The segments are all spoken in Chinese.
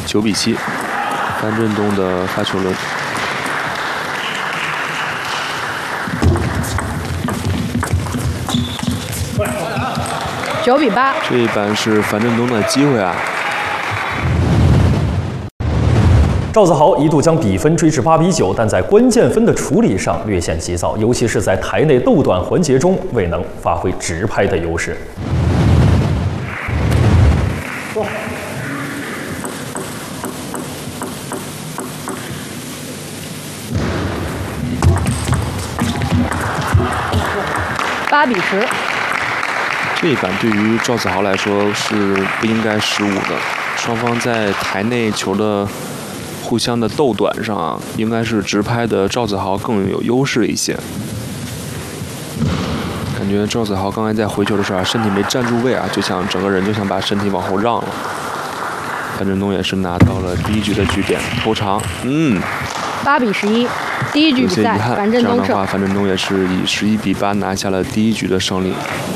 9比7，樊振东的发球轮。 9比8， 这一板是樊振东的机会啊。 赵子豪一度将比分追至8比9，但在关键分的处理上略显急躁，尤其是在台内斗短环节中未能发挥直拍的优势。 8比10。 这一板对于赵子豪来说是不应该失误的，双方在台内球的互相的斗短上啊，应该是直拍的赵子豪更有优势一些。感觉赵子豪刚才在回球的时候啊，身体没站住位啊，整个人就想把身体往后让了。樊振东也是拿到了第1局的局点，头长 ，8比11，第1局比赛樊振东胜。 这样的话，樊振东也是以11比8拿下了第1局的胜利。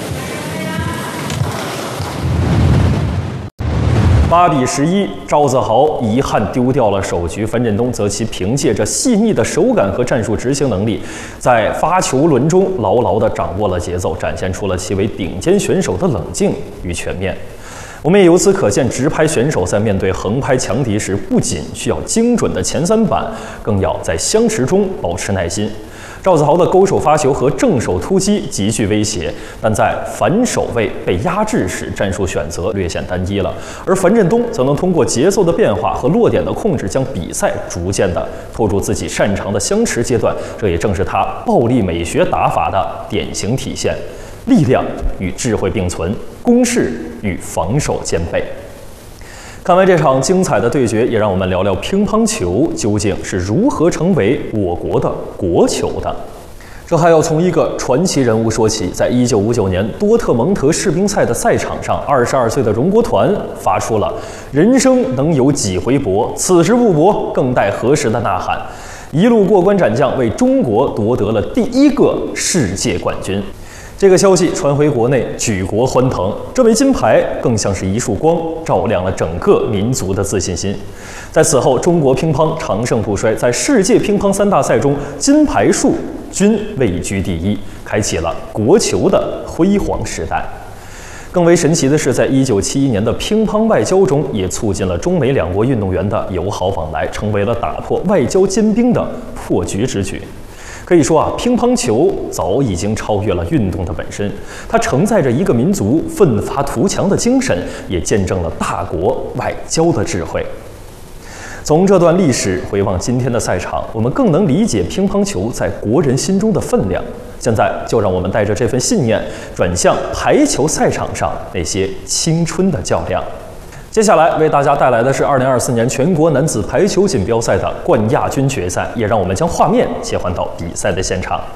8比11，赵子豪遗憾丢掉了首局，樊振东则其凭借着细腻的手感和战术执行能力，在发球轮中牢牢地掌握了节奏，展现出了其为顶尖选手的冷静与全面。我们也由此可见，直拍选手在面对横拍强敌时，不仅需要精准的前3板，更要在相持中保持耐心。赵子豪的勾手发球和正手突击极具威胁，但在反手位被压制时，战术选择略显单一了。而樊振东则能通过节奏的变化和落点的控制，将比赛逐渐的拖入自己擅长的相持阶段。这也正是他暴力美学打法的典型体现，力量与智慧并存，攻势与防守兼备。看完这场精彩的对决，也让我们聊聊乒乓球究竟是如何成为我国的国球的。这还要从一个传奇人物说起。在1959年多特蒙德世乒赛的赛场上，22岁的荣国团发出了“人生能有几回搏，此时不搏，更待何时”的呐喊，一路过关斩将，为中国夺得了第1个世界冠军。这个消息传回国内，举国欢腾。这枚金牌更像是一束光，照亮了整个民族的自信心。在此后，中国乒乓长盛不衰，在世界乒乓3大赛中，金牌数均位居第1，开启了国球的辉煌时代。更为神奇的是，在1971年的乒乓外交中，也促进了中美2国运动员的友好往来，成为了打破外交坚冰的破局之举。可以说啊，乒乓球早已经超越了运动的本身，它承载着一个民族奋发图强的精神，也见证了大国外交的智慧。从这段历史回望今天的赛场，我们更能理解乒乓球在国人心中的分量。现在就让我们带着这份信念，转向排球赛场上那些青春的较量。接下来为大家带来的是2024年全国男子排球锦标赛的冠亚军决赛，也让我们将画面切换到比赛的现场。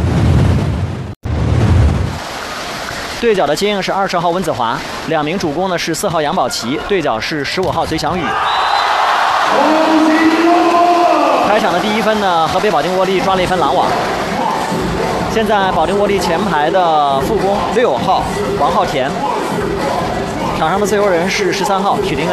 对角的接应是20号温子华，2名主攻呢是4号杨宝琦，对角是15号隋翔宇。开场的第1分呢，河北保定沃利抓了1分拦网。现在保定沃利前排的副攻6号王浩田。场上的自由人是13号许丁恩。